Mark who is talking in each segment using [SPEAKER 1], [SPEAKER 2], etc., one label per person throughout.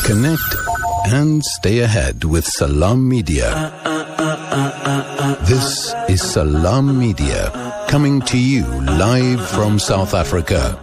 [SPEAKER 1] Connect and stay ahead with Salam Media. This is Salam Media, coming to you live from South Africa.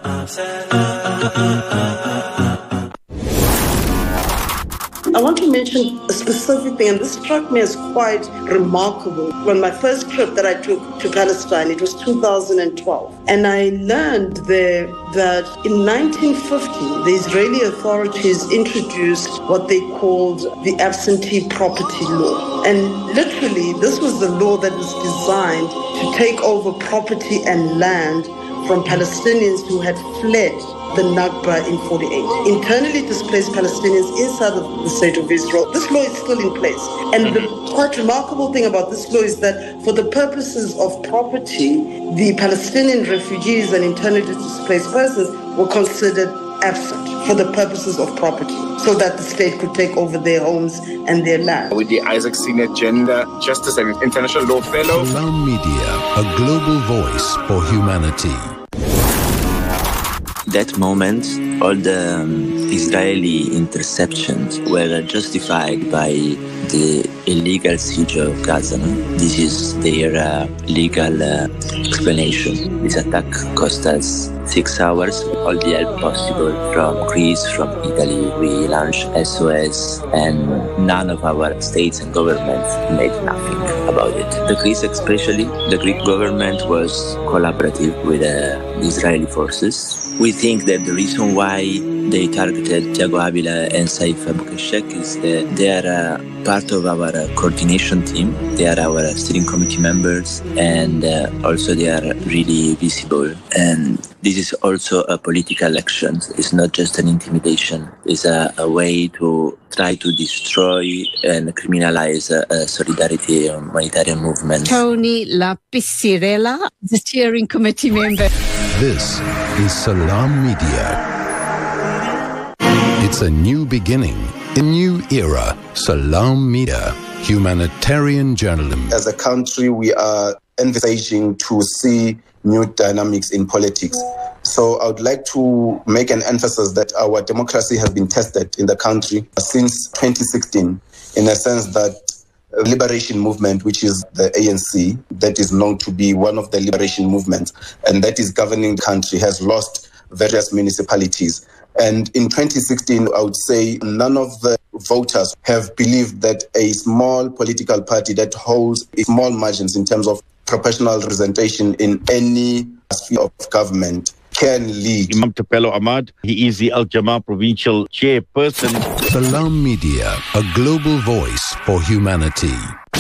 [SPEAKER 2] I want to mention a specific thing, and this struck me as quite remarkable. When my first trip that I took to Palestine, it was 2012, and I learned there that in 1950, the Israeli authorities introduced what they called the absentee property law. And literally, this was the law that was designed to take over property and land from Palestinians who had fled the Nakba in 48. Internally displaced Palestinians inside of the state of Israel. This law is still in place. And the quite remarkable thing about this law is that for the purposes of property, the Palestinian refugees and internally displaced persons were considered absent for the purposes of property, so that the state could take over their homes and their land.
[SPEAKER 3] With the Isaac Senior Gender Justice and International Law Fellow.
[SPEAKER 1] Salam Media, a global voice for humanity.
[SPEAKER 4] That moment, all the Israeli interceptions were justified by the illegal siege of Gaza. This is their legal explanation. This attack cost us 6 hours, all the help possible from Greece, from Italy. We launched SOS, and none of our states and governments made nothing about it. The Greece especially, the Greek government was collaborative with the Israeli forces. We think that the reason why they targeted Thiago Avila and Saif Abukashek is that they are part of our coordination team. They are our steering committee members, and also they are really visible. And this is also a political action. It's not just an intimidation. It's a way to try to destroy and criminalize a solidarity and humanitarian movement.
[SPEAKER 5] Tony Lapisirela, the steering committee member.
[SPEAKER 1] This is Salam Media. It's a new beginning, a new era. Salam Media, humanitarian journalism.
[SPEAKER 6] As a country, we are envisaging to see new dynamics in politics. So I would like to make an emphasis that our democracy has been tested in the country since 2016, in a sense that liberation movement, which is the ANC, that is known to be one of the liberation movements, and that is governing the country, has lost various municipalities. And in 2016, I would say none of the voters have believed that a small political party that holds small margins in terms of proportional representation in any sphere of government can lead.
[SPEAKER 7] Imam Tapelo Ahmad, he is the Al Jamaa provincial chairperson.
[SPEAKER 1] Salam Media, a global voice for humanity.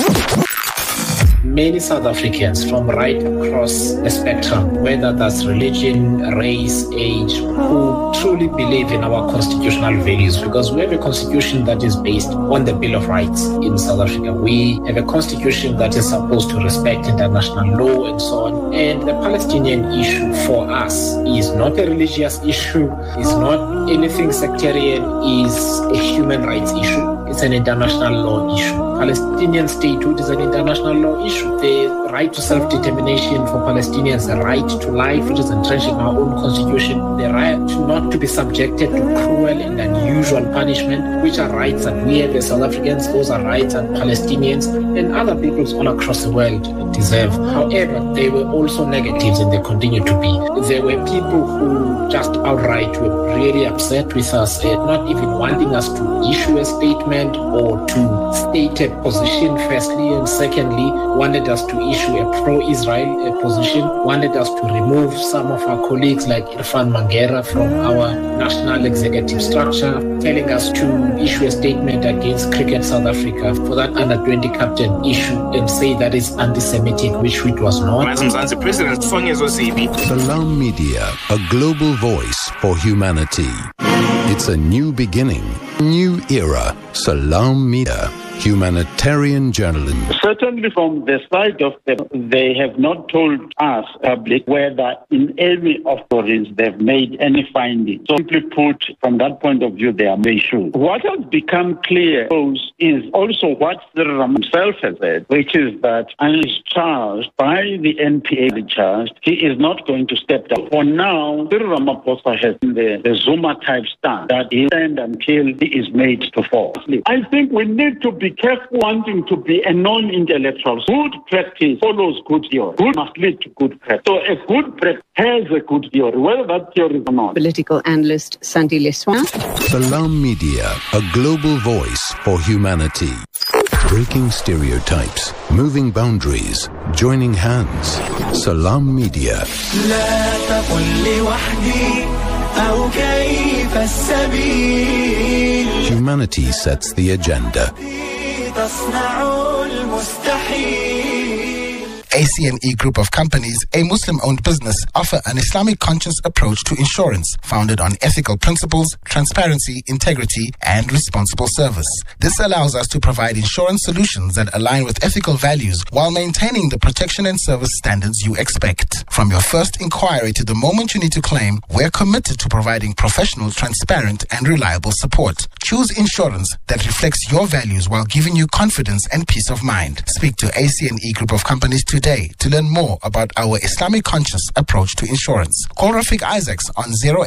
[SPEAKER 8] Many South Africans from right across the spectrum, whether that's religion, race, age, who truly believe in our constitutional values, because we have a constitution that is based on the Bill of Rights in South Africa. We have a constitution that is supposed to respect international law and so on. And the Palestinian issue for us is not a religious issue, is not anything sectarian, is a human rights issue. It's an international law issue. Palestinian statehood is an international law issue. The right to self-determination for Palestinians, the right to life, which is entrenched in our own constitution, the right not to be subjected to cruel and unusual punishment, which are rights that we have as South Africans, those are rights that Palestinians and other peoples all across the world deserve. However, they were also negatives, and they continue to be. There were people who just outright were really upset with us, not even wanting us to issue a statement or to state a position firstly, and secondly wanted us to issue a pro-Israel position, wanted us to remove some of our colleagues like Irfan Mangera from our national executive structure, telling us to issue a statement against Cricket South Africa for that under-20 captain issue and say that is anti-Semitic, which it was not.
[SPEAKER 1] Salam Media, a global voice for humanity. It's a new beginning, new era. Salam Media, humanitarian journalism.
[SPEAKER 9] Certainly from the side of them, they have not told us, public, whether in any of the stories they've made any findings. So simply put, from that point of view, they are issues. What has become clear is also what Cyril Ramaphosa himself has said, which is that unless charged by the NPA charged, he is not going to step down. For now, Cyril Ramaphosa has the Zuma-type stand that he stand until he is made to fall. I think we need to be careful wanting to be a non-intellectual. Good practice follows good theory. Good must lead to good practice. So a good practice has a good theory, whether that theory is or not.
[SPEAKER 5] Political analyst Sandy Leswan.
[SPEAKER 1] Salam Media, a global voice for humanity. Breaking stereotypes, moving boundaries, joining hands. Salam Media. Humanity sets the agenda.
[SPEAKER 10] ACNE Group of Companies, a Muslim-owned business, offer an Islamic conscious approach to insurance, founded on ethical principles, transparency, integrity, and responsible service. This allows us to provide insurance solutions that align with ethical values while maintaining the protection and service standards you expect. From your first inquiry to the moment you need to claim, we're committed to providing professional, transparent, and reliable support. Choose insurance that reflects your values while giving you confidence and peace of mind. Speak to ACNE Group of Companies today to learn more about our Islamic conscious approach to insurance. Call Rafiq Isaacs on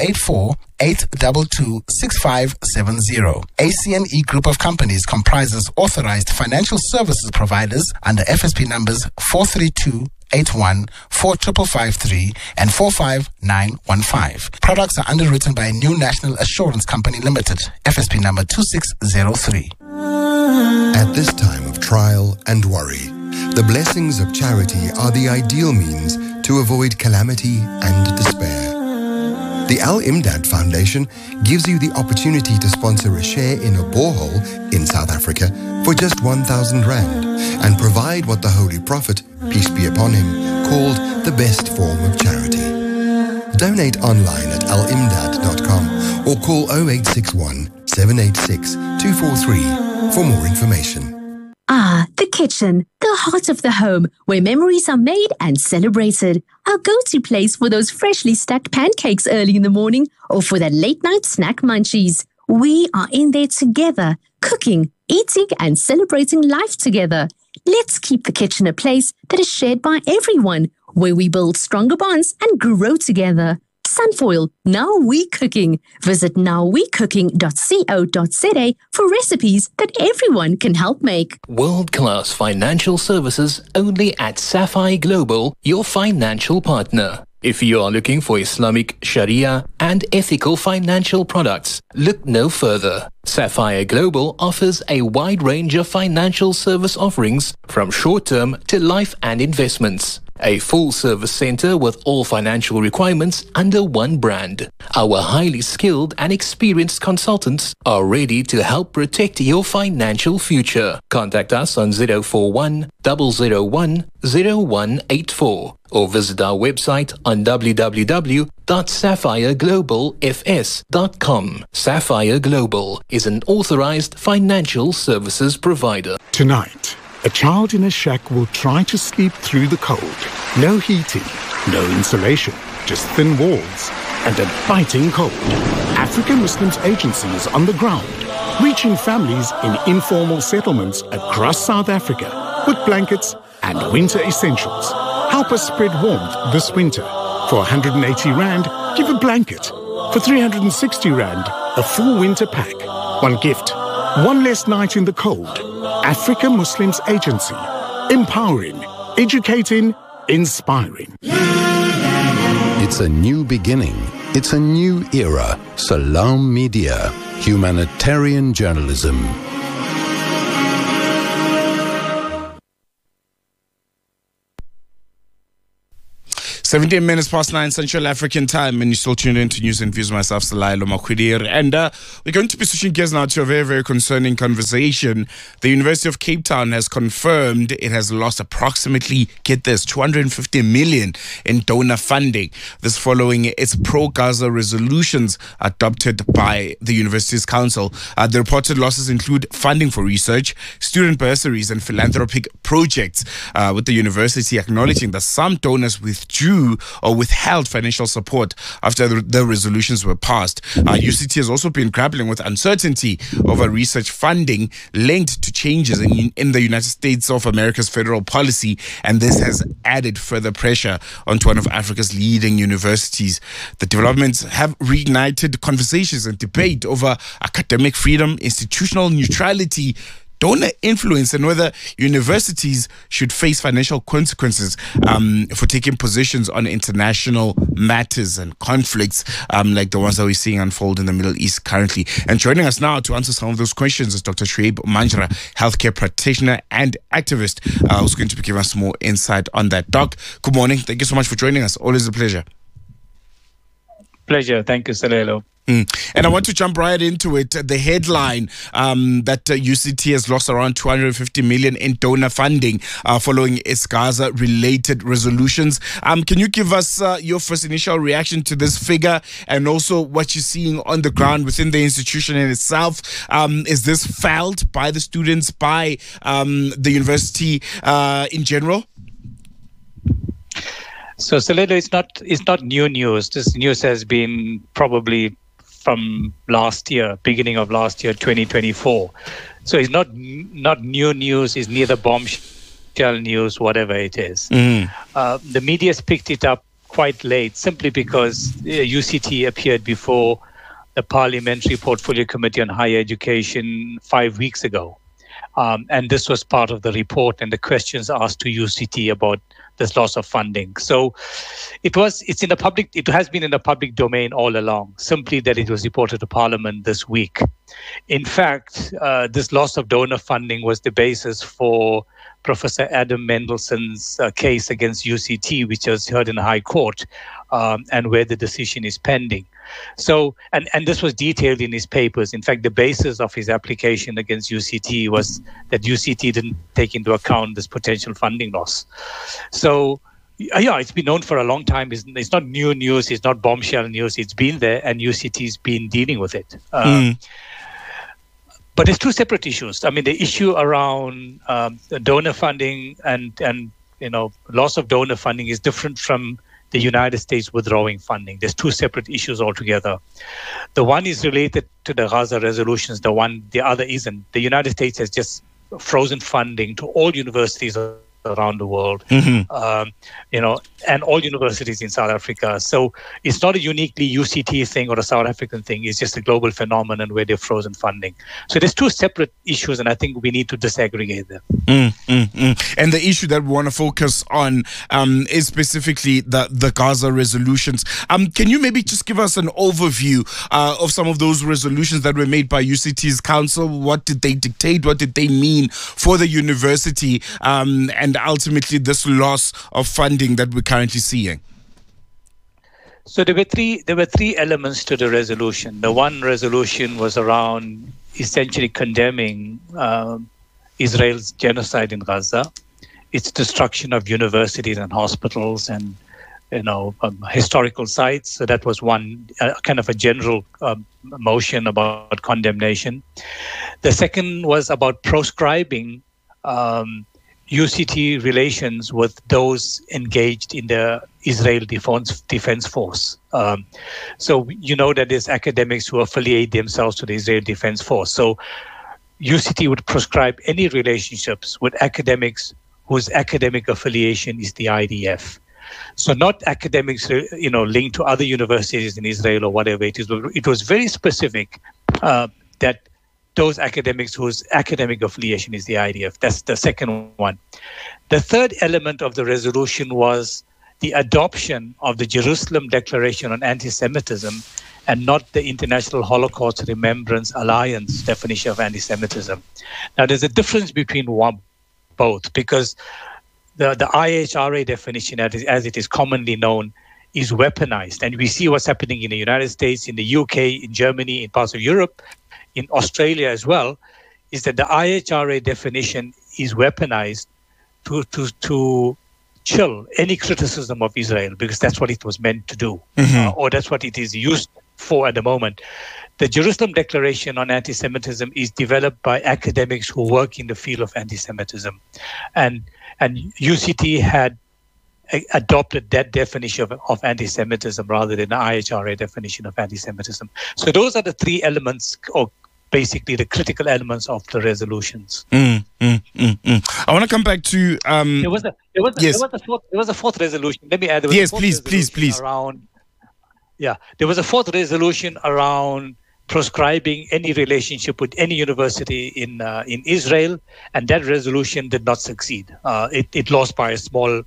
[SPEAKER 10] 084-822-6570. ACNE Group of Companies comprises authorized financial services providers under FSP numbers 43281, 4553, and 45915. Products are underwritten by New National Assurance Company Limited, FSP number 2603.
[SPEAKER 11] At this time of trial and worry, the blessings of charity are the ideal means to avoid calamity and despair. The Al Imdad Foundation gives you the opportunity to sponsor a share in a borehole in South Africa for just 1,000 Rand and provide what the Holy Prophet, peace be upon him, called the best form of charity. Donate online at alimdad.com or call 0861 786 243 for more information.
[SPEAKER 12] Ah, the kitchen, the heart of the home, where memories are made and celebrated. Our go-to place for those freshly stacked pancakes early in the morning or for that late-night snack munchies. We are in there together, cooking, eating, and celebrating life together. Let's keep the kitchen a place that is shared by everyone, where we build stronger bonds and grow together. Sunfoil, Now We Cooking. Visit nowwecooking.co.za for recipes that everyone can help make.
[SPEAKER 13] World-class financial services only at Sapphire Global, your financial partner. If you are looking for Islamic, Sharia, and ethical financial products, look no further. Sapphire Global offers a wide range of financial service offerings from short-term to life and investments. A full-service center with all financial requirements under one brand. Our highly skilled and experienced consultants are ready to help protect your financial future. Contact us on 041 001 0184 or visit our website on www.sapphireglobalfs.com. Sapphire Global is an authorized financial services provider.
[SPEAKER 14] Tonight, a child in a shack will try to sleep through the cold. No heating, no insulation, just thin walls and a biting cold. African Muslims Agency is on the ground, reaching families in informal settlements across South Africa with blankets and winter essentials. Help us spread warmth this winter. For 180 Rand, give a blanket. For 360 Rand, a full winter pack. One gift, one less night in the cold. African Muslims Agency. Empowering, educating, inspiring.
[SPEAKER 1] It's a new beginning. It's a new era. Salam Media. Humanitarian journalism.
[SPEAKER 15] 17 minutes past 9 Central African time, and you're still tuned in to News and Views. Myself, Salailo Makwidir. And we're going to be switching gears now to a very, very concerning conversation. The University of Cape Town has confirmed it has lost approximately, get this, 250 million in donor funding. This following its pro-Gaza resolutions adopted by the university's council. The reported losses include funding for research, student bursaries, and philanthropic projects, with the university acknowledging that some donors withdrew or withheld financial support after the resolutions were passed. UCT has also been grappling with uncertainty over research funding linked to changes in the United States of America's federal policy, and this has added further pressure onto one of Africa's leading universities. The developments have reignited conversations and debate over academic freedom, institutional neutrality, donor influence, and whether universities should face financial consequences for taking positions on international matters and conflicts like the ones that we're seeing unfold in the Middle East currently. And joining us now to answer some of those questions is Dr. Shoaib Manjra, healthcare practitioner and activist, who's going to be giving us more insight on that. Doc, good morning. Thank you so much for joining us. Always a pleasure.
[SPEAKER 16] Pleasure. Thank you, Salelo.
[SPEAKER 15] And I want to jump right into it. The headline that UCT has lost around 250 million in donor funding following its Gaza-related resolutions. Can you give us your first initial reaction to this figure and also what you're seeing on the ground within the institution in itself? Is this felt by the students, by the university in general?
[SPEAKER 16] So, Salelo, it's not new news. This news has been probably from last year, beginning of last year, 2024. So it's not new news. It's neither bombshell news, whatever it is. The media's picked it up quite late, simply because UCT appeared before the Parliamentary Portfolio Committee on Higher Education 5 weeks ago. And this was part of the report and the questions asked to UCT about this loss of funding. So it has been in the public domain all along, simply that it was reported to Parliament this week. In fact, this loss of donor funding was the basis for Professor Adam Mendelssohn's case against UCT, which was heard in the High Court, and where the decision is pending. So, and this was detailed in his papers. In fact, the basis of his application against UCT was that UCT didn't take into account this potential funding loss. So, yeah, it's been known for a long time. It's not new news. It's not bombshell news. It's been there, and UCT's been dealing with it. But it's two separate issues. I mean, the issue around donor funding and loss of donor funding is different from the United States withdrawing funding. There's two separate issues altogether. The one is related to the Gaza resolutions. The other isn't. The United States has just frozen funding to all universities around the world, and all universities in South Africa. So it's not a uniquely UCT thing or a South African thing. It's just a global phenomenon where they've frozen funding. So there's two separate issues, and I think we need to disaggregate them.
[SPEAKER 15] And the issue that we want to focus on is specifically the Gaza resolutions. Can you maybe just give us an overview of some of those resolutions that were made by UCT's council? What did they dictate? What did they mean for the university? And ultimately this loss of funding that we're currently seeing?
[SPEAKER 16] So there were three elements to the resolution. The one resolution was around essentially condemning Israel's genocide in Gaza, its destruction of universities and hospitals and historical sites. So that was one kind of a general motion about condemnation. The second was about proscribing UCT relations with those engaged in the Israel Defense Force. So you know that there's academics who affiliate themselves to the Israel Defense Force. So UCT would proscribe any relationships with academics whose academic affiliation is the IDF. So not academics, linked to other universities in Israel or whatever it is. It was very specific that those academics whose academic affiliation is the IDF. That's the second one. The third element of the resolution was the adoption of the Jerusalem Declaration on Anti-Semitism and not the International Holocaust Remembrance Alliance definition of anti-Semitism. Now, there's a difference between both, because the IHRA definition, as it is commonly known, is weaponized. And we see what's happening in the United States, in the UK, in Germany, in parts of Europe, in Australia as well, is that the IHRA definition is weaponized to chill any criticism of Israel, because that's what it was meant to do, or that's what it is used for at the moment. The Jerusalem Declaration on Anti-Semitism is developed by academics who work in the field of anti-Semitism. And UCT had adopted that definition of anti-Semitism rather than the IHRA definition of anti-Semitism. So those are the three elements, or basically the critical elements of the resolutions.
[SPEAKER 15] I want to come back to...
[SPEAKER 16] There was a fourth resolution. Let me add.
[SPEAKER 15] Yes, please.
[SPEAKER 16] There was a fourth resolution around proscribing any relationship with any university in Israel, and that resolution did not succeed. It lost by a small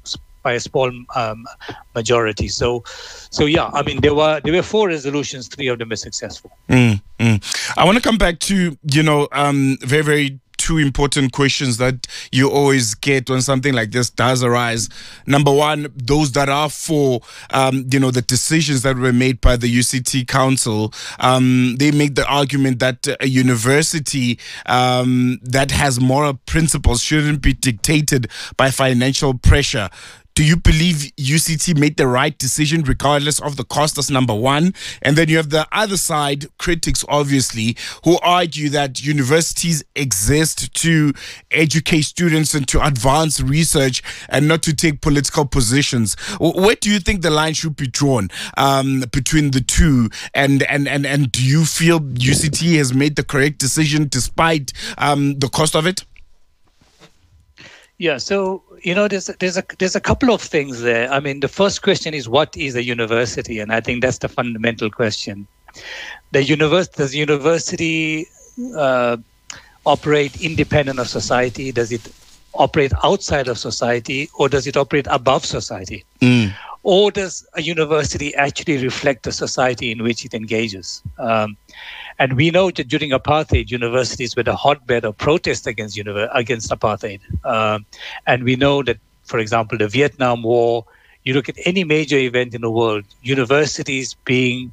[SPEAKER 16] majority. So yeah, I mean, there were 4 resolutions, 3 of them were successful.
[SPEAKER 15] I want to come back to very, very 2 important questions that you always get when something like this does arise. Number one, those that are for the decisions that were made by the UCT Council, they make the argument that a university that has moral principles shouldn't be dictated by financial pressure. Do you believe UCT made the right decision regardless of the cost? That's number one. And then you have the other side, critics obviously, who argue that universities exist to educate students and to advance research and not to take political positions. Where do you think the line should be drawn between the two? And do you feel UCT has made the correct decision despite the cost of it?
[SPEAKER 16] Yeah, so there's a couple of things there. I mean, the first question is, what is a university? And I think that's the fundamental question. Does the university operate independent of society? Does it operate outside of society, or does it operate above society? Or does a university actually reflect the society in which it engages? And we know that during apartheid, universities were the hotbed of protest against apartheid. And we know that, for example, the Vietnam War, you look at any major event in the world, universities being,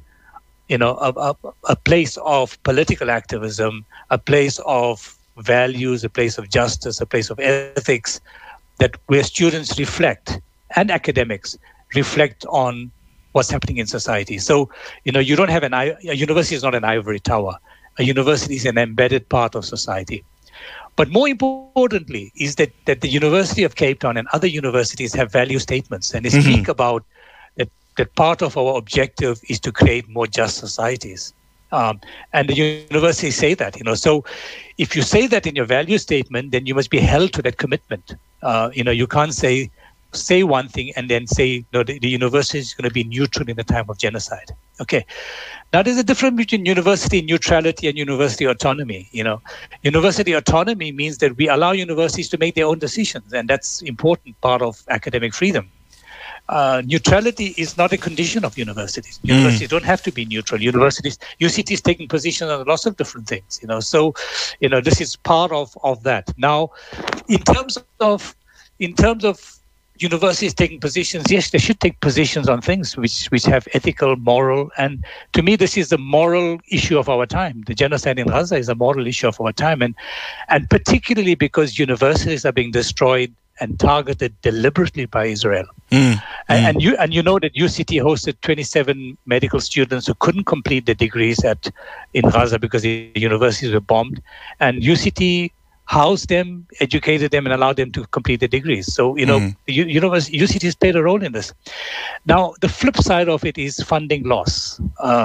[SPEAKER 16] a place of political activism, a place of values, a place of justice, a place of ethics, where students reflect, and academics reflect on what's happening in society. So, you don't have a university is not an ivory tower. A university is an embedded part of society. But more importantly is that the University of Cape Town and other universities have value statements, and they speak about that part of our objective is to create more just societies. And the universities say that, so if you say that in your value statement, then you must be held to that commitment. You can't say one thing and then say, no, the university is going to be neutral in the time of genocide. Okay. Now, there's a difference between university neutrality and university autonomy. University autonomy means that we allow universities to make their own decisions, and that's an important part of academic freedom. Neutrality is not a condition of universities. Universities don't have to be neutral. UCT is taking positions on lots of different things. So this is part of that. Now, in terms of universities taking positions, yes, they should take positions on things which have ethical, moral, and to me, this is the moral issue of our time. The genocide in Gaza is a moral issue of our time, and particularly because universities are being destroyed and targeted deliberately by Israel. And you know that UCT hosted 27 medical students who couldn't complete their degrees in Gaza because the universities were bombed, and UCT housed them, educated them, and allowed them to complete their degrees. So, the UCT has played a role in this. Now, the flip side of it is funding loss.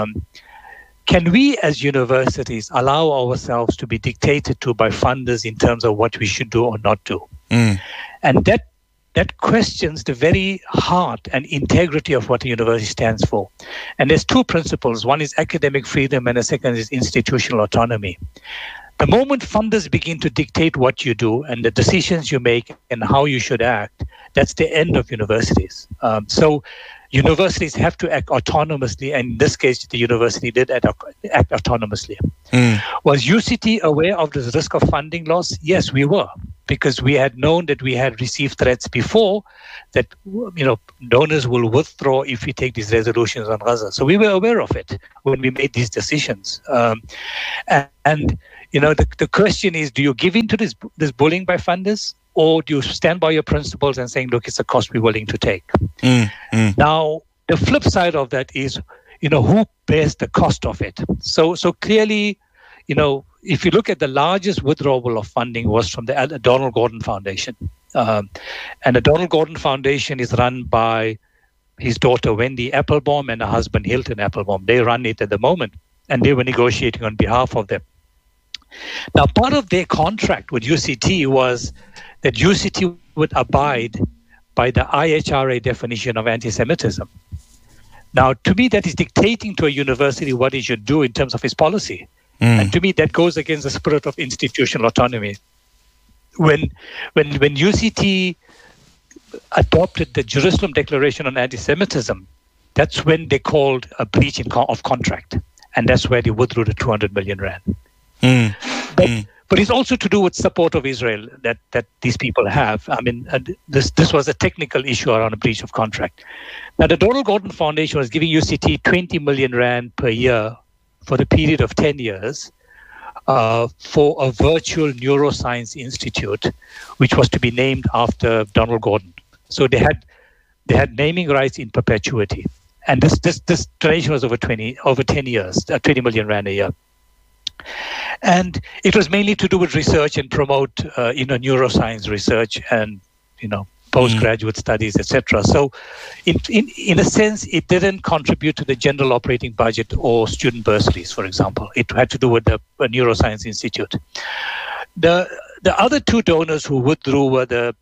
[SPEAKER 16] Can we as universities allow ourselves to be dictated to by funders in terms of what we should do or not do? And that questions the very heart and integrity of what a university stands for. And there's 2 principles. One is academic freedom, and the second is institutional autonomy. The moment funders begin to dictate what you do and the decisions you make and how you should act, that's the end of universities. So universities have to act autonomously, and in this case, the university did act autonomously. Was UCT aware of the risk of funding loss? Yes, we were, because we had known that we had received threats before that, donors will withdraw if we take these resolutions on Gaza. So we were aware of it when we made these decisions. The question is, do you give in to this bullying by funders, or do you stand by your principles and saying, look, it's a cost we're willing to take? Now, the flip side of that is, who bears the cost of it? So clearly, if you look at the largest withdrawal of funding was from the Donald Gordon Foundation. And the Donald Gordon Foundation is run by his daughter, Wendy Applebaum, and her husband, Hilton Applebaum. They run it at the moment, and they were negotiating on behalf of them. Now, part of their contract with UCT was that UCT would abide by the IHRA definition of anti-Semitism. Now, to me, that is dictating to a university what it should do in terms of its policy. And to me, that goes against the spirit of institutional autonomy. When UCT adopted the Jerusalem Declaration on Anti-Semitism, that's when they called a breach of contract. And that's where they withdrew the 200 million rand. But it's also to do with support of Israel that these people have. I mean, this was a technical issue around a breach of contract. Now, the Donald Gordon Foundation was giving UCT 20 million rand per year for the period of 10 years for a virtual neuroscience institute, which was to be named after Donald Gordon. So they had naming rights in perpetuity. And this donation was over 10 years, 20 million rand a year. And it was mainly to do with research and promote, neuroscience research and, postgraduate studies, etc. So in a sense, it didn't contribute to the general operating budget or student bursaries, for example. It had to do with the Neuroscience Institute. The other two donors who withdrew were the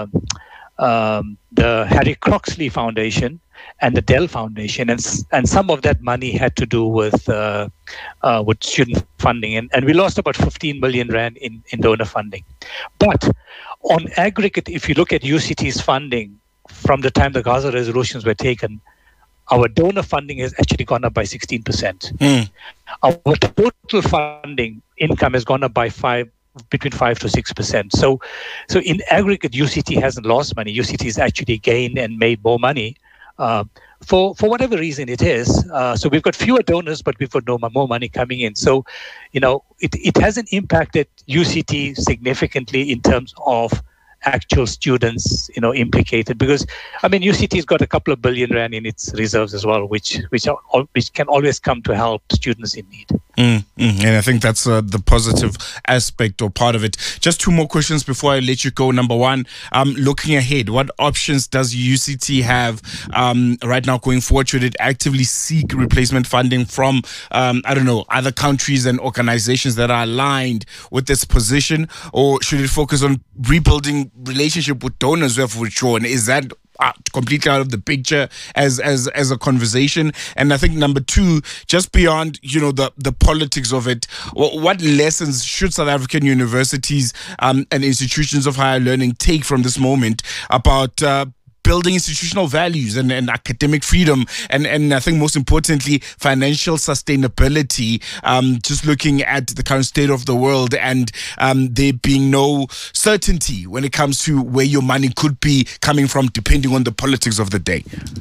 [SPEAKER 16] Harry Croxley Foundation and the Dell Foundation, and some of that money had to do with student funding, and we lost about 15 million rand in donor funding. But on aggregate, if you look at UCT's funding from the time the Gaza resolutions were taken, our donor funding has actually gone up by 16%. Our total funding income has gone up by between 5 to 6%. So in aggregate, UCT hasn't lost money. UCT has actually gained and made more money. For whatever reason it is. So we've got fewer donors, but we've got more money coming in. So, it hasn't impacted UCT significantly in terms of actual students, implicated, because UCT's got a couple of billion rand in its reserves as well, which can always come to help students in need.
[SPEAKER 15] And I think that's the positive aspect or part of it. Just two more questions before I let you go. Number one, looking ahead, what options does UCT have right now going forward? Should it actively seek replacement funding from, other countries and organizations that are aligned with this position? Or should it focus on rebuilding relationship with donors who have withdrawn? Is that completely out of the picture as a conversation? And I think number two, just beyond the politics of it, what lessons should South African universities and institutions of higher learning take from this moment about building institutional values and academic freedom and I think most importantly financial sustainability, just looking at the current state of the world and there being no certainty when it comes to where your money could be coming from depending on the politics of the day?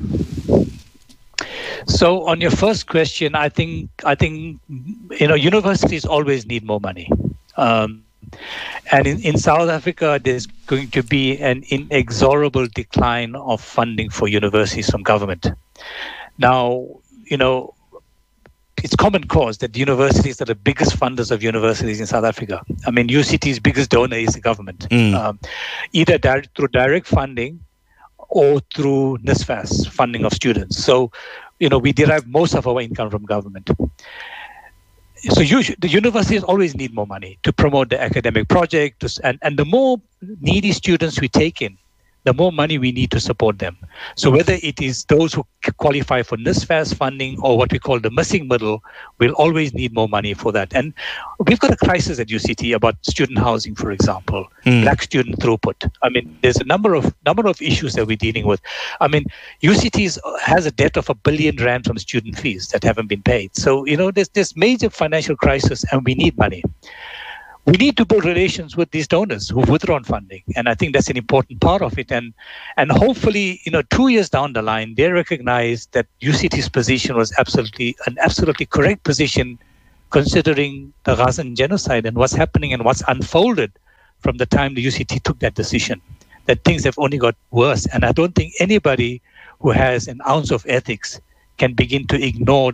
[SPEAKER 16] So on your first question, I think universities always need more money. And in South Africa, there's going to be an inexorable decline of funding for universities from government. Now, it's common cause that universities are the biggest funders of universities in South Africa. UCT's biggest donor is the government, either through direct funding or through NSFAS funding of students. So, we derive most of our income from government. So the universities always need more money to promote the academic project, and the more needy students we take in, the more money we need to support them. So whether it is those who qualify for NSFAS funding or what we call the missing middle, we'll always need more money for that. And we've got a crisis at UCT about student housing, for example, black student throughput. There's a number of issues that we're dealing with. UCT has a debt of 1 billion rand from student fees that haven't been paid. So, there's this major financial crisis and we need money. we need to build relations with these donors who've withdrawn funding. And I think that's an important part of it. And hopefully, 2 years down the line, they recognize that UCT's position was an absolutely correct position, considering the Gazan genocide and what's happening and what's unfolded from the time the UCT took that decision, that things have only got worse. And I don't think anybody who has an ounce of ethics can begin to ignore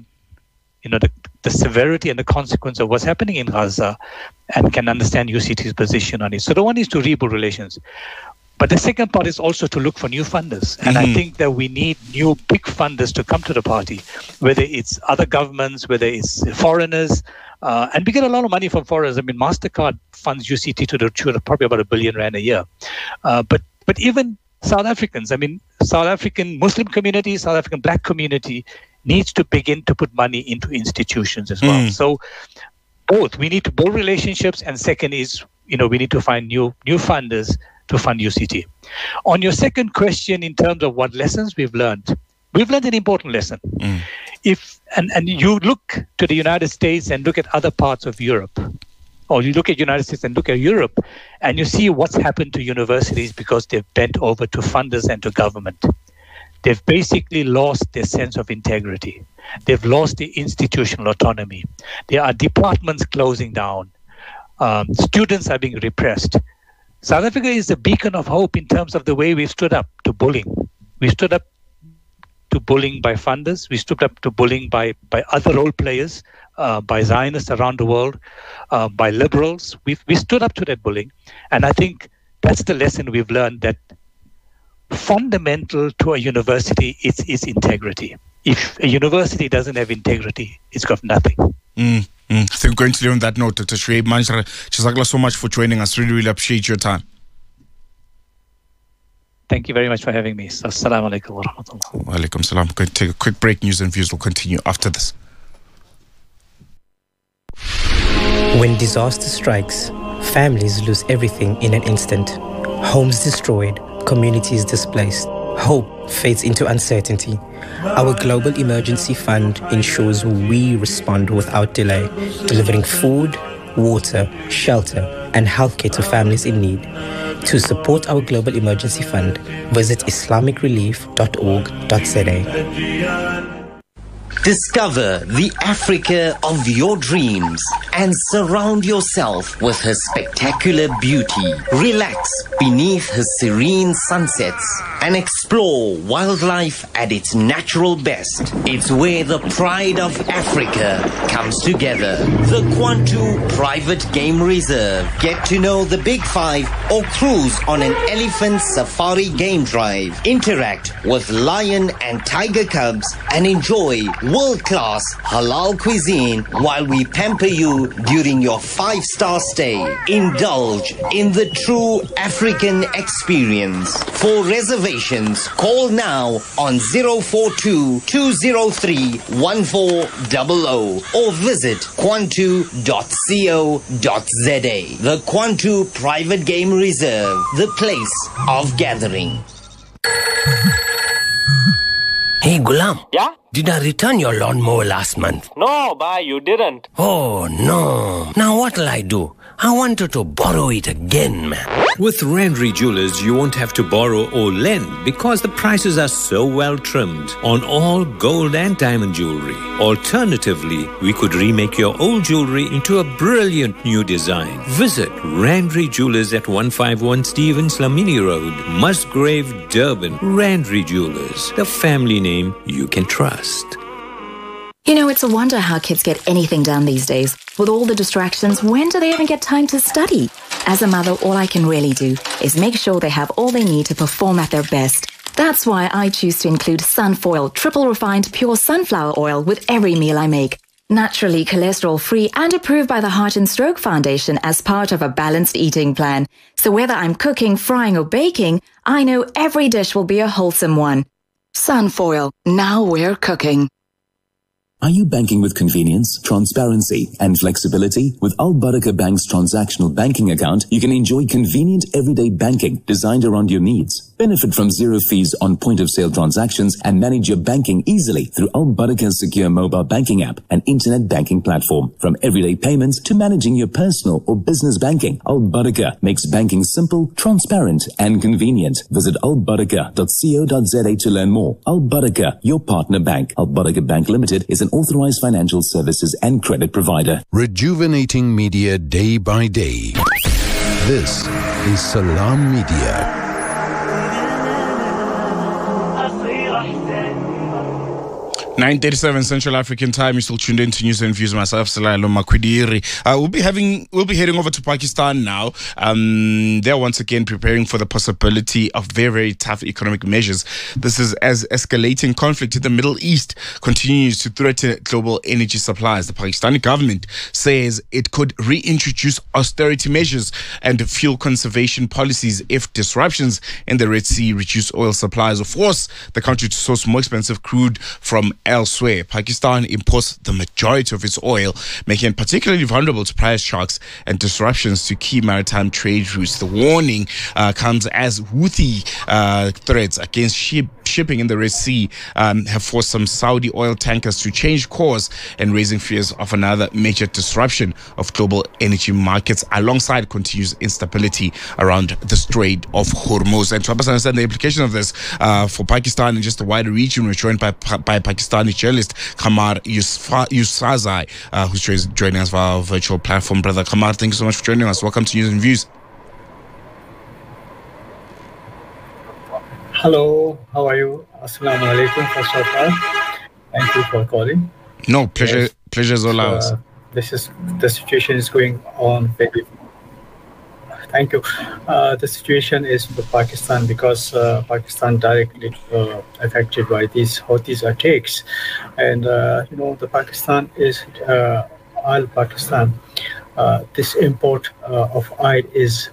[SPEAKER 16] the severity and the consequence of what's happening in Gaza and can understand UCT's position on it. So the one is to rebuild relations. But the second part is also to look for new funders. And I think that we need new big funders to come to the party, whether it's other governments, whether it's foreigners. And we get a lot of money from foreigners. I mean, MasterCard funds UCT to the tune of probably about R1 billion a year. But even South Africans, I mean, South African Muslim community, South African Black community needs to begin to put money into institutions as well. So both, we need to build relationships, and second is, we need to find new funders to fund UCT. On your second question, in terms of what lessons we've learned an important lesson. If and you look to the United States and look at other parts of Europe, or you look at United States and look at Europe, and you see what's happened to universities because they've bent over to funders and to government. They've basically lost their sense of integrity. They've lost the institutional autonomy. There are departments closing down. Students are being repressed. South Africa is a beacon of hope in terms of the way we've stood up to bullying. We stood up to bullying by funders. We stood up to bullying by other role players, by Zionists around the world, by liberals. We stood up to that bullying. And I think that's the lesson we've learned, that fundamental to a university is integrity. If a university doesn't have integrity, it's got nothing.
[SPEAKER 15] I think we're going to leave on that note, Dr. Shuaib Manjra. Jazakallah so much for joining us. Really appreciate your time.
[SPEAKER 16] Thank you very much for having me. Assalamu alaikum wa rahmatullah.
[SPEAKER 15] Wa alaikum salam. We're going to take a quick break. News and views will continue after this.
[SPEAKER 17] When disaster strikes, families lose everything in an instant. Homes destroyed, communities displaced. Hope fades into uncertainty. Our Global Emergency Fund ensures we respond without delay, delivering food, water, shelter, and healthcare to families in need. To support our Global Emergency Fund, visit islamicrelief.org.za.
[SPEAKER 18] Discover the Africa of your dreams and surround yourself with her spectacular beauty. Relax beneath her serene sunsets and explore wildlife at its natural best. It's where the pride of Africa comes together. The Kwantu Private Game Reserve. Get to know the Big Five or cruise on an elephant safari game drive. Interact with lion and tiger cubs and enjoy world-class halal cuisine while we pamper you during your 5-star stay. Indulge in the true African experience. For reservations, call now on 042-203-1400 or visit kwantu.co.za. The Kwantu Private Game Reserve, the place of gathering.
[SPEAKER 19] Hey, Gulam.
[SPEAKER 20] Yeah?
[SPEAKER 19] Did I return your lawnmower last month?
[SPEAKER 20] No, bhai, you didn't.
[SPEAKER 19] Oh, no. Now what'll I do? I wanted to borrow it again, man.
[SPEAKER 21] With Randry Jewelers, you won't have to borrow or lend because the prices are so well trimmed on all gold and diamond jewelry. Alternatively, we could remake your old jewelry into a brilliant new design. Visit Randry Jewelers at 151 Stevens Lamini Road, Musgrave, Durban. Randry Jewelers, the family name you can trust.
[SPEAKER 22] You know, it's a wonder how kids get anything done these days. With all the distractions, when do they even get time to study? As a mother, all I can really do is make sure they have all they need to perform at their best. That's why I choose to include Sunfoil triple refined pure sunflower oil with every meal I make. Naturally cholesterol-free and approved by the Heart and Stroke Foundation as part of a balanced eating plan. So whether I'm cooking, frying or baking, I know every dish will be a wholesome one. Sunfoil, now we're cooking.
[SPEAKER 2] Are you banking with convenience, transparency, and flexibility? With Al Barakah Bank's transactional banking account, you can enjoy convenient everyday banking designed around your needs. Benefit from zero fees on point-of-sale transactions and manage your banking easily through Al Barakah's secure mobile banking app and internet banking platform. From everyday payments to managing your personal or business banking, Al Barakah makes banking simple, transparent, and convenient. Visit albarakah.co.za to learn more. Al Barakah, your partner bank. Al Barakah Bank Limited is an authorized financial services and credit provider.
[SPEAKER 1] Rejuvenating media day by day. This is Salam Media.
[SPEAKER 15] 9:37 Central African Time. You're still tuned in to News and Views. Myself, Salailo Makwidiri. We'll be heading over to Pakistan now. They're once again preparing for the possibility of very, very tough economic measures. This is as escalating conflict in the Middle East continues to threaten global energy supplies. The Pakistani government says it could reintroduce austerity measures and fuel conservation policies if disruptions in the Red Sea reduce oil supplies or force the country to source more expensive crude from elsewhere. Pakistan imports the majority of its oil, making it particularly vulnerable to price shocks and disruptions to key maritime trade routes. The warning comes as Houthi threats against shipping in the Red Sea have forced some Saudi oil tankers to change course and raising fears of another major disruption of global energy markets alongside continuous instability around the Strait of Hormuz. And to help us understand the implication of this for Pakistan and just the wider region, we're joined by Pakistani journalist Kamar Yousafzai, who's joining us via our virtual platform. Brother Kamar, thank you so much for joining us. Welcome to News and Views.
[SPEAKER 20] Hello, how are you? Assalamu alaikum, first of all. Thank you for calling.
[SPEAKER 15] No, pleasure is all ours.
[SPEAKER 20] The situation is going on very. Thank you. The situation is for Pakistan because Pakistan directly affected by these Houthis attacks, and the Pakistan is all Pakistan. This import of oil is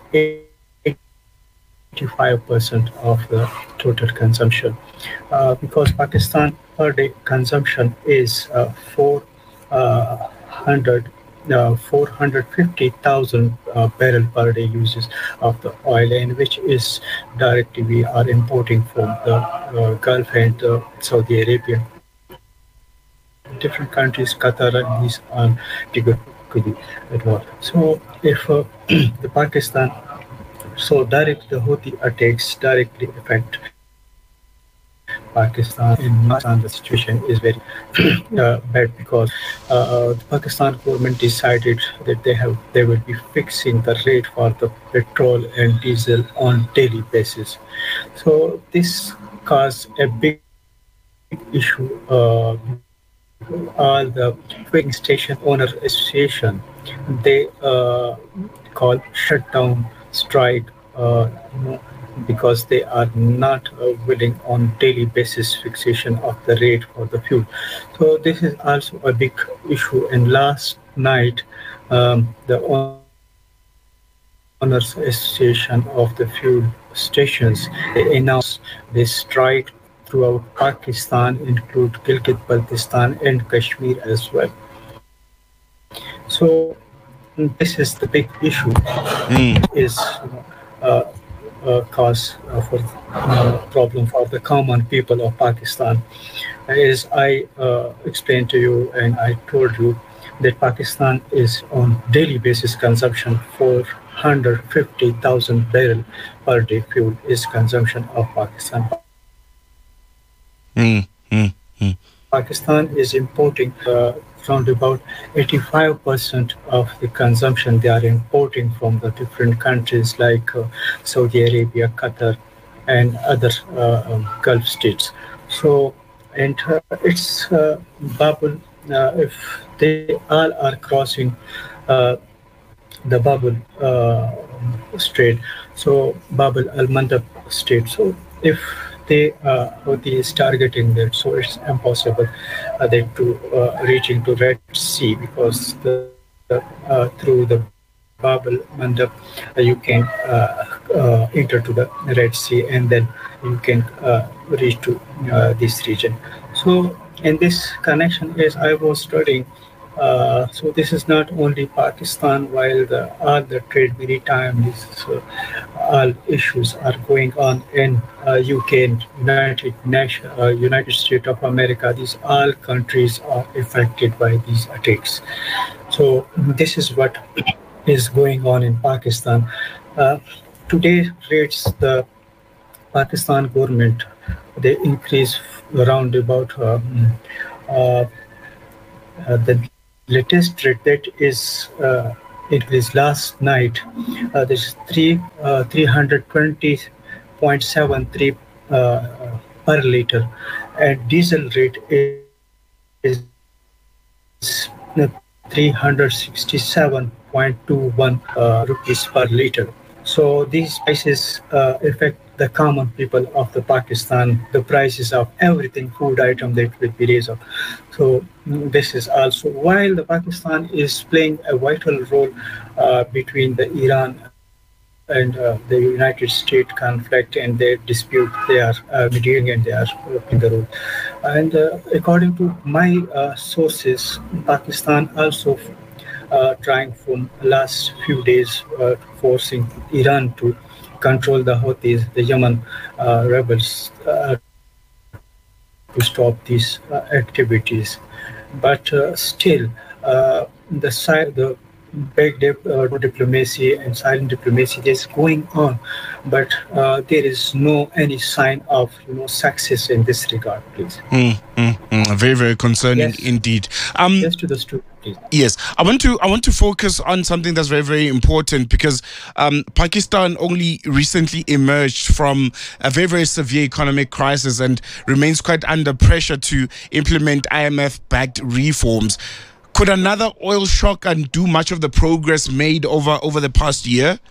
[SPEAKER 20] 85% of the total consumption, because Pakistan per day consumption is 450,000 barrel per day uses of the oil, and which is directly we are importing from the Gulf and Saudi Arabia, different countries, Qatar and these are Tigray as well. So if the Pakistan, so directly the Houthi attacks directly affect Pakistan. In Pakistan, the situation is very bad because the Pakistan government decided that they will be fixing the rate for the petrol and diesel on daily basis. So this caused a big issue. All the filling station owner association, they call shutdown strike. Because they are not willing on daily basis fixation of the rate for the fuel. So this is also a big issue. And last night, the owners association of the fuel stations, they announced they strike throughout Pakistan, include Gilgit-Baltistan and Kashmir as well. So this is the big issue. Is cause for problem for the common people of Pakistan. As I explained to you and I told you that Pakistan is on daily basis consumption 450,000 barrel per day fuel is consumption of Pakistan. Pakistan is importing around about 85% of the consumption they are importing from the different countries like Saudi Arabia, Qatar, and other Gulf states. So, and it's bubble. If they all are crossing the Bab Strait, so Bab al-Mandab Strait. So, if Houthi is targeting that, so it's impossible they to reach into Red Sea because through the Bab al-Mandab you can enter to the Red Sea and then you can reach to this region. So in this connection, as I was studying, so this is not only Pakistan, while all the trade maritime all issues are going on in UK and United States of America. These all countries are affected by these attacks. So this is what is going on in Pakistan. Today rates the Pakistan government, they increase around about the latest rate that is increased last night. This is 320.73 per liter, and diesel rate is 367.21 rupees per liter. So these prices affect the common people of the Pakistan. The prices of everything, food item, that will be raised up. So this is also, while the Pakistan is playing a vital role between the Iran and the United States conflict and their dispute, they are mediating and they are playing the role. And according to my sources, Pakistan also trying from last few days forcing Iran to control the Houthis, the Yemen rebels, to stop these activities. But still, the big diplomacy and silent diplomacy is going on, but there is no any sign of success in this regard. Please.
[SPEAKER 15] Very, very concerning indeed.
[SPEAKER 20] Yes, to the student, please.
[SPEAKER 15] Yes, I want to focus on something that's very, very important, because Pakistan only recently emerged from a very, very severe economic crisis and remains quite under pressure to implement IMF-backed reforms. Could another oil shock undo much of the progress made over the past year?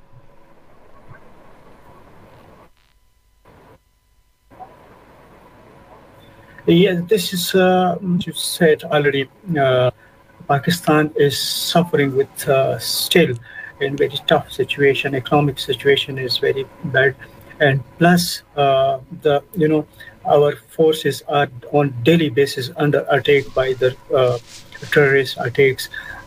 [SPEAKER 20] Yeah, this is, you said already, Pakistan is suffering with still in very tough situation. Economic situation is very bad. And plus, our forces are on daily basis under attack by the terrorist attacks,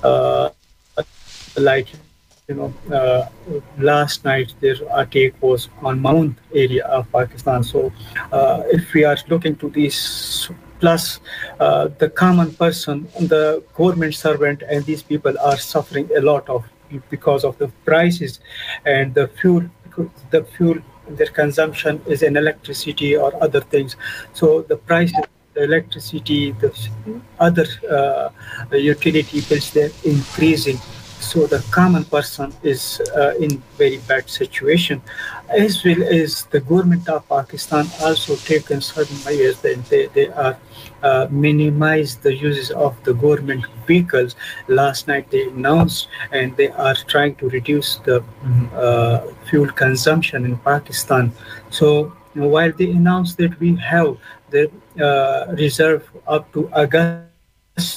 [SPEAKER 20] last night their attack was on Mount area of Pakistan. So if we are looking to these, plus the common person, the government servant, and these people are suffering a lot of because of the prices and the fuel, their consumption is in electricity or other things. So the prices, the electricity, the other utility bills, they're increasing. So the common person is in very bad situation, as well as the government of Pakistan also taken certain measures that they are minimize the uses of the government vehicles. Last night they announced, and they are trying to reduce the fuel consumption in Pakistan. So while they announced that we have the reserve up to August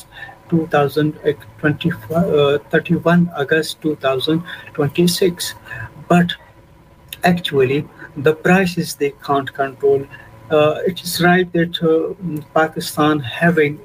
[SPEAKER 20] 31 August 2026, but actually the prices they can't control. It is right that Pakistan having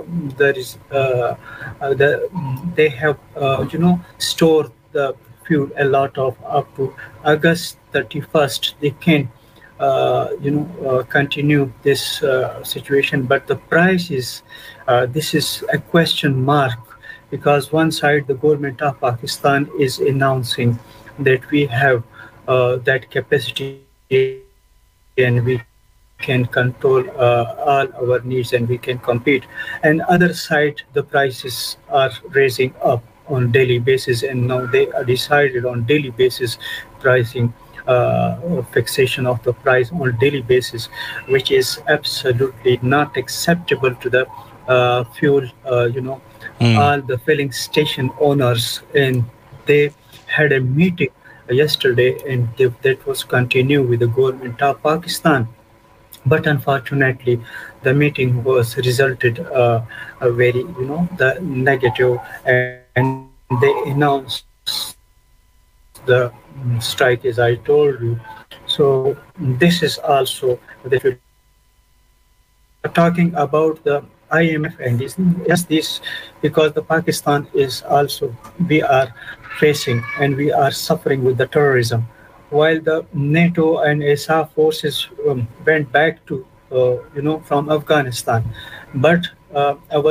[SPEAKER 20] they have stored the fuel a lot of up to August 31st. They can continue this situation, but the price is this is a question mark, because one side the government of Pakistan is announcing that we have that capacity and we can control all our needs and we can compete, and other side the prices are raising up on daily basis, and now they are decided on daily basis pricing, fixation of the price on daily basis, which is absolutely not acceptable to the fuel, all the filling station owners. And they had a meeting yesterday, and that was continued with the government of Pakistan. But unfortunately, the meeting was resulted a very, the negative, and they announced the strike, as I told you. So this is also the talking about the IMF and this because the Pakistan is also, we are facing and we are suffering with the terrorism, while the NATO and ISAF forces went back to from Afghanistan, but our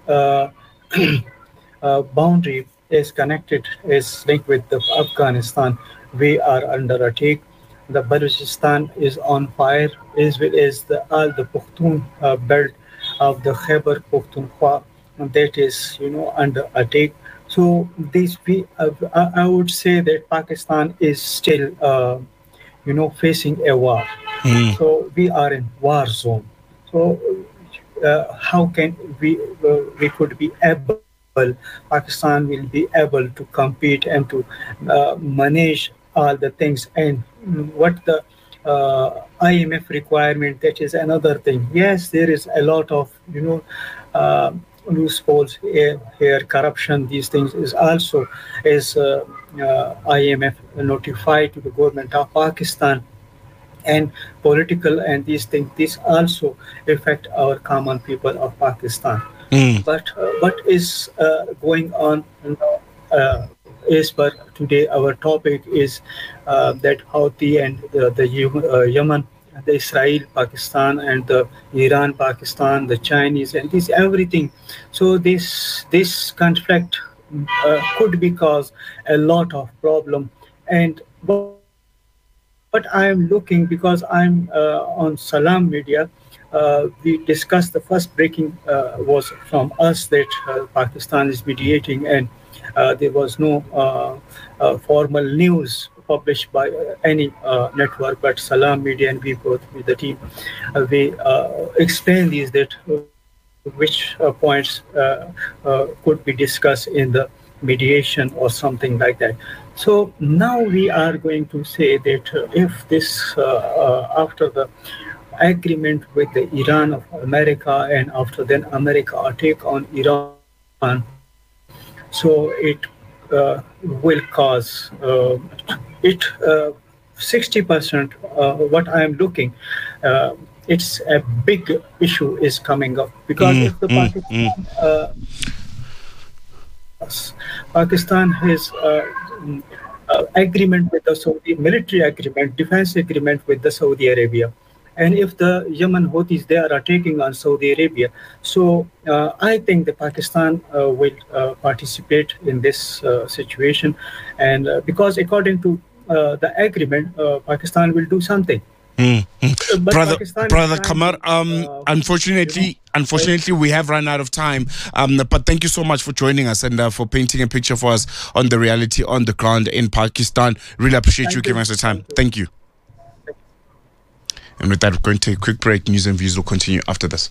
[SPEAKER 20] boundary is linked with the Afghanistan. We are under attack. The Balochistan is on fire, as well as all the Pakhtun belt of the Khyber Pakhtunkhwa that is under attack. So I would say that Pakistan is still facing a war. So we are in war zone. So how can we could be able, Pakistan will be able to compete and to manage all the things, and what the IMF requirement, that is another thing. Yes, there is a lot of loopholes here, corruption, these things is also IMF notified to the government of Pakistan, and political and these things, these also affect our common people of Pakistan. But what is going on as per today, our topic is that Houthi and the Yemen, the Israel, Pakistan, and the Iran, Pakistan, the Chinese, and this everything. So this conflict could be cause a lot of problem. And but I am looking, because I'm on Salam Media. We discussed, the first breaking was from us that Pakistan is mediating, and there was no formal news published by any network, but Salam Media and we both with the team, we explain these, that which points could be discussed in the mediation or something like that. So now we are going to say that if this, after the agreement with the Iran of America, and after then America attack on Iran, so it will cause 60%. What I am looking, it's a big issue is coming up, because if the Pakistan has agreement with the Saudi, military agreement, defense agreement with the Saudi Arabia, and if the Yemen Houthis, they are attacking on Saudi Arabia, so I think that Pakistan will participate in this situation, and because according to the agreement, Pakistan will do something.
[SPEAKER 15] Brother Qamar, unfortunately we have run out of time, but thank you so much for joining us and for painting a picture for us on the reality on the ground in Pakistan. Really appreciate you giving us the time. Thank you. And with that, we're going to take a quick break. News and views will continue after this.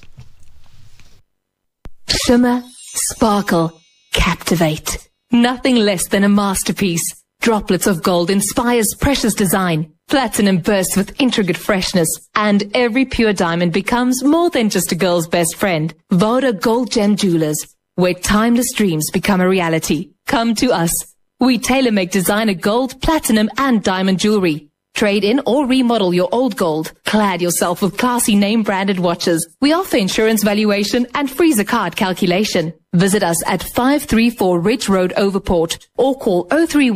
[SPEAKER 3] Shimmer, sparkle, captivate. Nothing less than a masterpiece. Droplets of gold inspires precious design. Platinum bursts with intricate freshness. And every pure diamond becomes more than just a girl's best friend. Voda Gold Gem Jewelers, where timeless dreams become a reality. Come to us. We tailor-make designer gold, platinum, and diamond jewelry. Trade in or remodel your old gold. Clad yourself with classy name-branded watches. We offer insurance valuation and freezer card calculation. Visit us at 534 Ridge Road, Overport, or call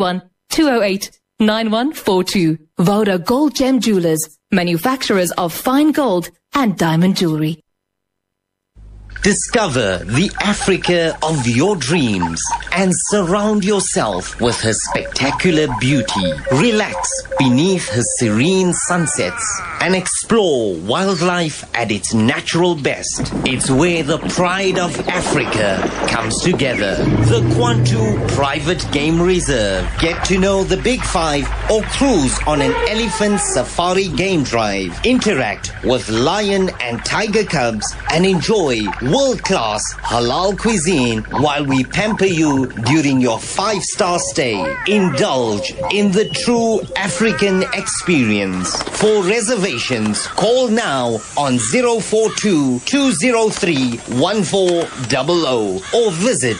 [SPEAKER 3] 031-208-9142. Voda Gold Gem Jewelers, manufacturers of fine gold and diamond jewelry.
[SPEAKER 18] Discover the Africa of your dreams and surround yourself with her spectacular beauty. Relax beneath her serene sunsets and explore wildlife at its natural best. It's where the pride of Africa comes together. The Kwantu Private Game Reserve. Get to know the Big Five or cruise on an elephant safari game drive. Interact with lion and tiger cubs and enjoy world-class halal cuisine while we pamper you during your 5-star stay. Indulge in the true African experience. For reservations, call now on 042-203-1400 or visit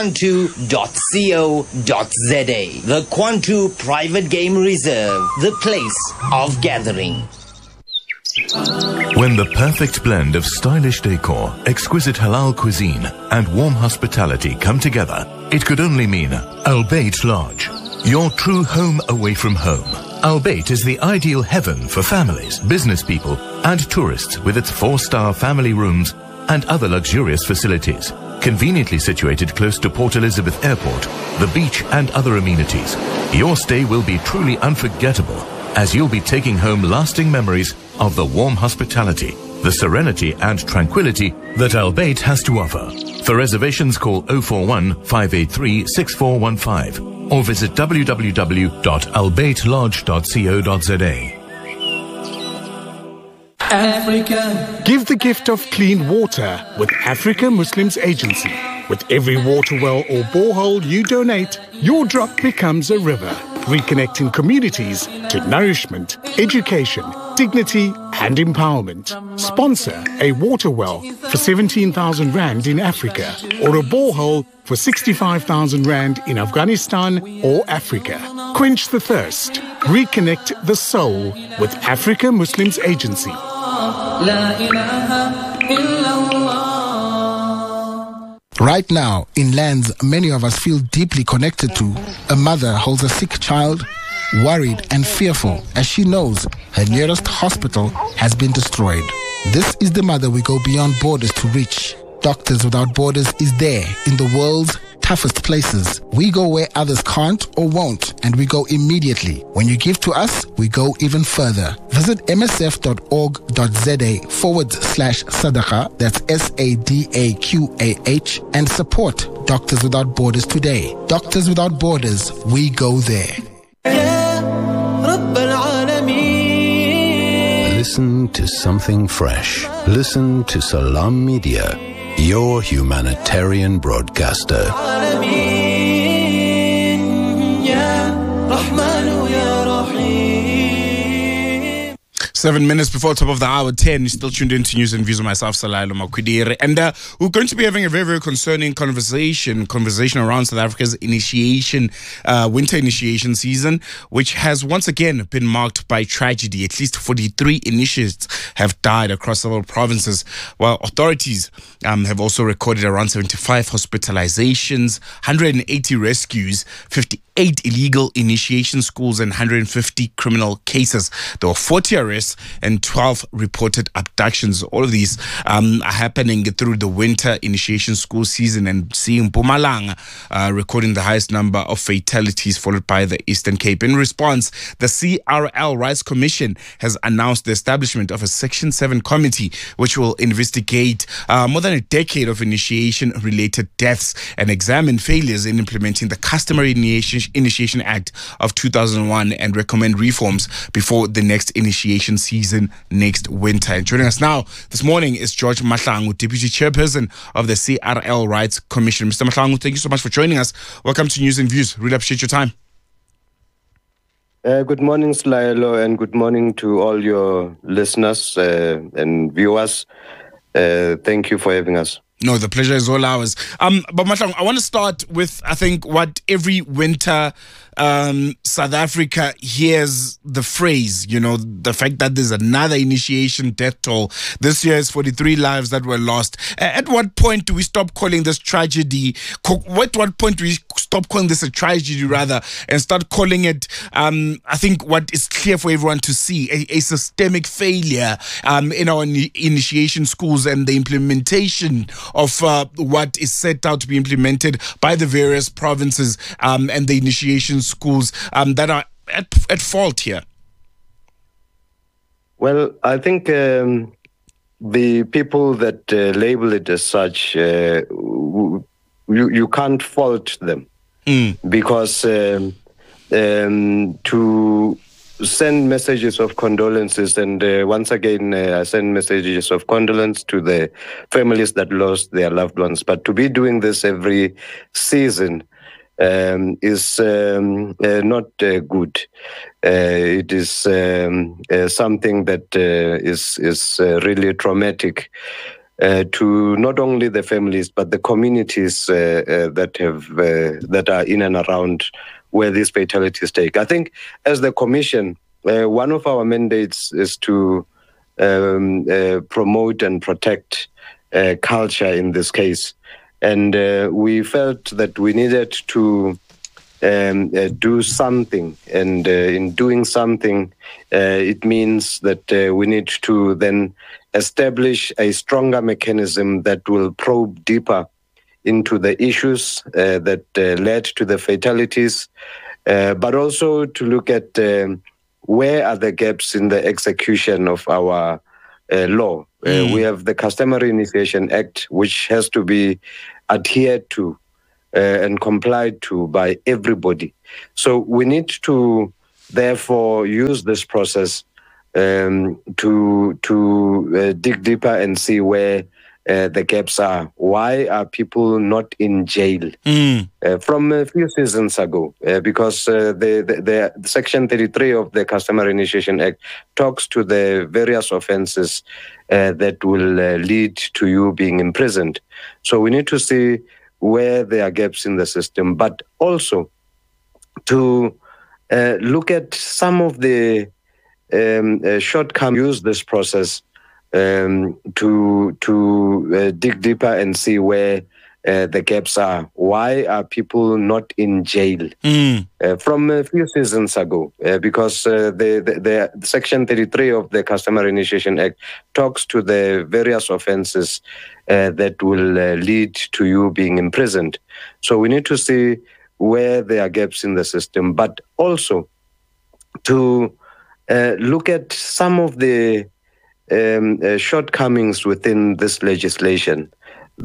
[SPEAKER 18] kwantu.co.za. The Kwantu Private Game Reserve, the place of gathering.
[SPEAKER 4] When the perfect blend of stylish decor, exquisite halal cuisine, and warm hospitality come together, it could only mean Al Bayt Lodge, your true home away from home. Al Bayt is the ideal heaven for families, business people, and tourists with its 4-star family rooms and other luxurious facilities. Conveniently situated close to Port Elizabeth Airport, the beach, and other amenities, your stay will be truly unforgettable, as you'll be taking home lasting memories of the warm hospitality, the serenity and tranquility that Al Bayt has to offer. For reservations, call 041 583 6415 or visit www.albaytlodge.co.za.
[SPEAKER 14] Africa. Give the gift of clean water with Africa Muslims Agency. With every water well or borehole you donate, your drop becomes a river, reconnecting communities to nourishment, education, dignity and empowerment. Sponsor a water well for 17,000 Rand in Africa or a borehole for 65,000 Rand in Afghanistan or Africa. Quench the thirst. Reconnect the soul with Africa Muslims Agency.
[SPEAKER 10] Right now, in lands many of us feel deeply connected to, a mother holds a sick child, worried and fearful as she knows her nearest hospital has been destroyed. This is the mother we go beyond borders to reach. Doctors Without Borders is there in the world's toughest places. We go where others can't or won't, and we go immediately. When you give to us, we go even further. Visit msf.org.za/sadaqa, that's SADAQAH, and support Doctors Without Borders today. Doctors Without Borders, we go there.
[SPEAKER 1] Listen to something fresh. Listen to Salam Media, your humanitarian broadcaster.
[SPEAKER 15] 7 minutes before top of the hour, 10. You're still tuned in to News and Views with myself, Salailo Makwidire. And we're going to be having a very, very concerning conversation around South Africa's winter initiation season, which has once again been marked by tragedy. At least 43 initiates have died across several provinces, while authorities have also recorded around 75 hospitalizations, 180 rescues, 58 illegal initiation schools, and 150 criminal cases. There were 40 arrests and 12 reported abductions. All of these are happening through the winter initiation school season, and seeing Mpumalanga recording the highest number of fatalities, followed by the Eastern Cape. In response, the CRL Rights Commission has announced the establishment of a Section 7 committee, which will investigate more than a decade of initiation-related deaths and examine failures in implementing the Customary Initiation Act of 2001 and recommend reforms before the next initiation season next winter. And joining us now this morning is George Mahlangu, Deputy Chairperson of the CRL Rights Commission. Mr. Mahlangu, thank you so much for joining us. Welcome to News and Views. Really appreciate your time.
[SPEAKER 6] Good morning, Slailo, and good morning to all your listeners and viewers. Thank you for having us.
[SPEAKER 15] No, the pleasure is all ours. But Mahlangu, I want to start with, I think, what every winter South Africa hears the phrase, the fact that there's another initiation death toll. This year is 43 lives that were lost. At what point do we stop calling this tragedy? At what point do we stop calling this a tragedy, rather, and start calling it, I think, what is clear for everyone to see, a systemic failure in our initiation schools and the implementation of what is set out to be implemented by the various provinces and the initiation schools that are at fault here?
[SPEAKER 6] Well, I think the people that label it as such, you can't fault them because to send messages of condolences, and once again, I send messages of condolence to the families that lost their loved ones. But to be doing this every season is not good. It is something that is really traumatic to not only the families but the communities that are in and around where these fatalities take. I think as the Commission, one of our mandates is to promote and protect culture in this case. And we felt that we needed to do something. And in doing something, it means that we need to then establish a stronger mechanism that will probe deeper into the issues that led to the fatalities, but also to look at where are the gaps in the execution of our law. We have the Customary Initiation Act, which has to be adhered to and complied to by everybody. So we need to therefore use this process to dig deeper and see where the gaps are. Why are people not in jail? From a few seasons ago, because the Section 33 of the Customary Initiation Act talks to the various offences that will lead to you being imprisoned. So we need to see where there are gaps in the system, but also to look at some of the shortcomings. Use this process to dig deeper and see where the gaps are. Why are people not in jail? From a few seasons ago, because the Section 33 of the Customary Initiation Act talks to the various offences that will lead to you being imprisoned. So we need to see where there are gaps in the system, but also to look at some of the shortcomings within this legislation.